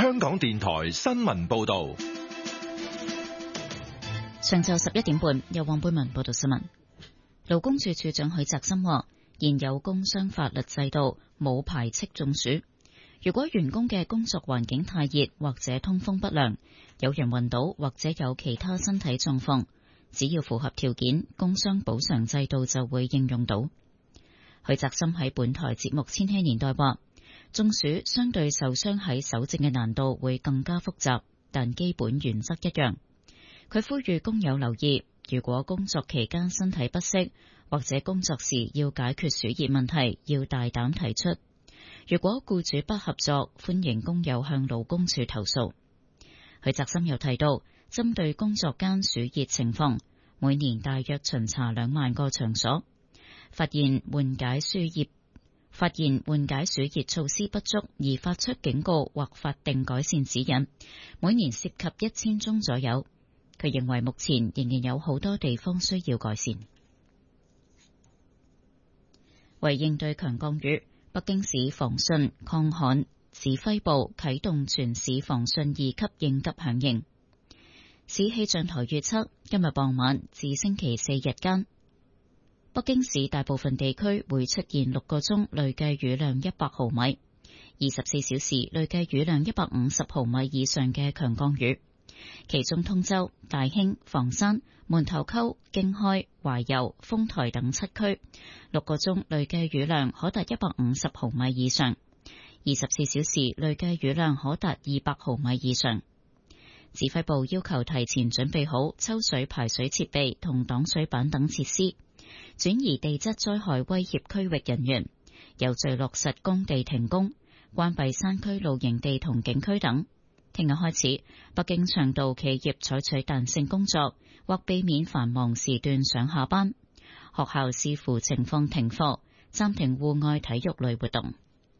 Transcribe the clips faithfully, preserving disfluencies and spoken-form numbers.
香港電台新聞報道。 上晝十一點半，由黃貝文報道新聞。勞工處處長許澤森話，現有工傷法律制度冇排斥中暑。如果員工嘅工作環境太熱或者通風不良，有人暈倒或者有其他身體狀況，只要符合條件，工傷補償制度就會應用到。許澤森喺本台節目《千禧年代》話，中暑相對受傷喺搜證嘅難度會更加複雜，但基本原則一樣。佢呼籲工友留意，如果工作期間身體不適，或者工作時要解決暑熱問題，要大膽提出。如果僱主不合作，歡迎工友向勞工處投訴。許澤森又提到，針對工作間暑熱情況，每年大約巡查兩萬個場所，發現緩解暑熱發現緩解暑熱措施不足而發出警告或法定改善指引，每年涉及一千宗左右。佢認為目前仍然有好多地方需要改善。為應對強降雨，北京市防汛抗旱指揮部啟動全市防汛二級應急響應。市氣象台預測，今日傍晚至星期四日間，北京市大部分地區會出現六個鐘累計雨量一百毫米，二十四小時累計雨量一百五十毫米以上嘅強降雨。其中通州、大興、房山、門頭溝、經開、懷柔、豐台等七區六個鐘累計雨量可達一百五十毫米以上，二十四小時累計雨量可達二百毫米以上。指揮部要求提前準備好抽水排水設備同擋水板等設施，轉移地質災害威脅區域人員，有序落實工地停工，關閉山區露營地同景區等。聽日開始，北京倡導企業採取彈性工作，或避免繁忙時段上下班。學校視乎情況停課，暫停戶外體育類活動。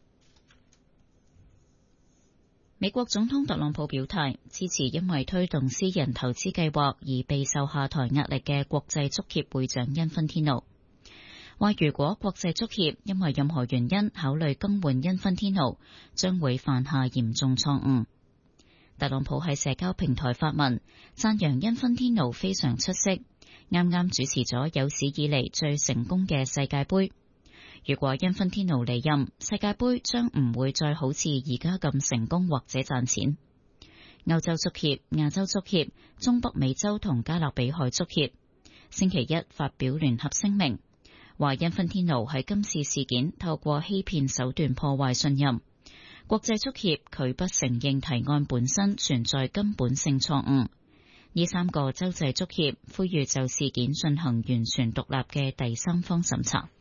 美國總統特朗普表態支持因為推動私人投資計劃而備受下台壓力嘅國際足協會長因芬天奴，話如果國際足協因為任何原因考慮更換因芬天奴，將會犯下嚴重錯誤。特朗普喺社交平台發文讚揚因芬天奴非常出色，啱啱主持咗有史以嚟最成功嘅世界盃。如果因芬天奴離任，世界盃將唔會再好似而家咁成功或者賺錢。歐洲足協、亞洲足協、中北美洲同加勒比海足協星期一發表聯合聲明，話因芬天奴喺今次事件透過欺騙手段破壞信任。國際足協拒不承認提案本身存在根本性錯誤。呢三個洲際足協呼籲就事件進行完全獨立嘅第三方審查。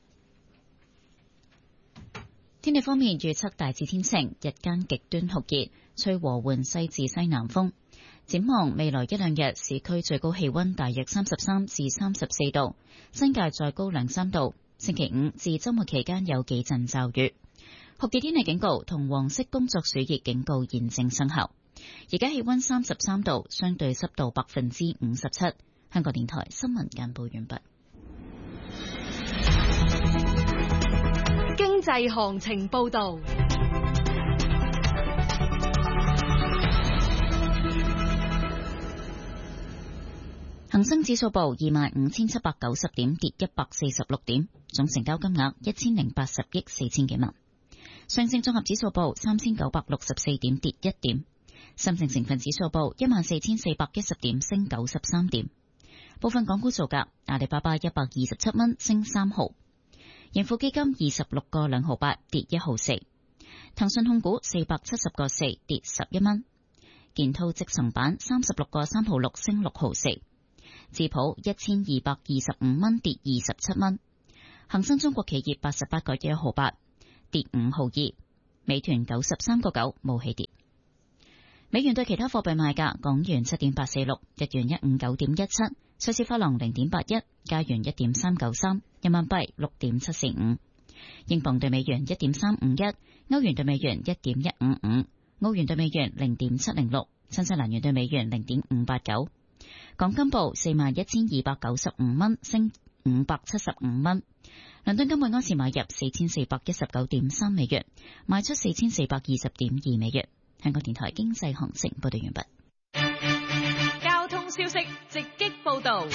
天氣方面預測大致天晴，日間極端酷熱，吹和緩西至西南風。展望未來一兩日，市區最高氣溫大約三十三至三十四度，新界再高兩三度。星期五至周末期間有幾陣驟雨。酷熱天氣警告同黃色工作暑熱警告現正生效。而家氣溫三十三度，相對濕度百分之五十七。香港電台新聞簡報完畢。 經濟行情報道。 恒生指數報二萬五千七百九十點，跌一百四十六點，總成交金額一千零八十億四千幾萬。上證綜合指數報三千九百六十四點，跌一點。深證成分指數報一萬四千四百一十點，升九十三點。部分港股造價：阿里巴巴一百二十七蚊，升三毫；盈富基金二十六個兩毫八，跌一毫四；騰訊控股四百七十個四，跌十一蚊；建滔積層板三十六個三毫六，升六毫四；智普一千二百二十五蚊，跌二十七蚊；恒生中國企業八十八個一毫八，跌五毫二；美團九十三個九，冇起跌。美元對其他貨幣賣價：港元七點八四六，日元一五九點一七，瑞士法郎零點八一，加元一點三九三，人民幣六點七四五，英鎊對美元一點三五一，歐元對美元一點一五五，澳元對美元零點七零六，新西蘭元對美元零點五八九。港金報四萬一千二百九十五蚊，升五百七十五蚊。倫敦金每安士買入四千四百一十九點三美元，賣出四千四百二十點二美元。 香港電台經濟行情報道完畢。 交通消息直擊報道。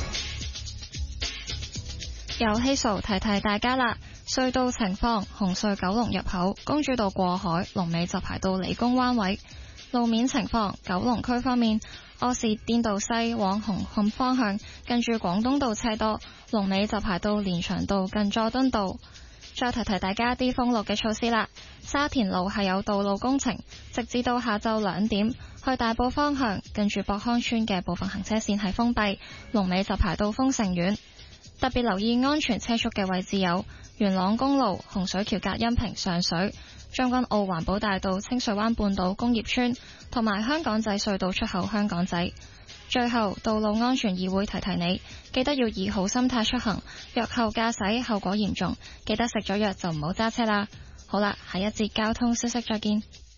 由希素提提大家啦，隧道情況：紅隧九龍入口公主道過海，龍尾就排到理工灣位。路面情況：九龍區方面，柯士甸道西往紅磡方向，近住廣東道車多，龍尾就排到連翔道近佐敦道。再提提大家啲封路嘅措施啦。沙田路係有道路工程，直至到下晝兩點，去大埔方向近住博康村嘅部分行車線係封閉，龍尾就排到豐盛苑。特別留意安全車速嘅位置有元朗公路洪水橋隔音屏上水、將軍澳環保大道清水灣半島工業村同埋香港仔隧道出口香港仔。最後，道路安全議會提提你，記得要以好心態出行，藥後駕駛後果嚴重，記得食咗藥就唔好揸車啦。好啦，下一節交通消息再見。